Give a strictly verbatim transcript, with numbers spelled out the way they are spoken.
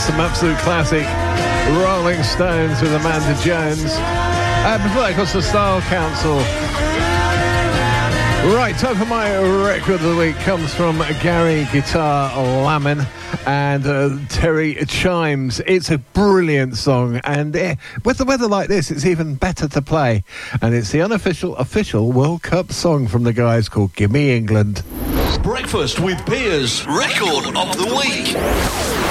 some absolute classic Rolling Stones with Amanda Jones. Uh, before that, of course, the Style Council. Right, time for my record of the week. Comes from Gary Guitar Lamon and uh, Terry Chimes. It's a brilliant song, and uh, with the weather like this, it's even better to play. And it's the unofficial, official World Cup song from the guys called Gimme England. Breakfast with Piers, record of the week.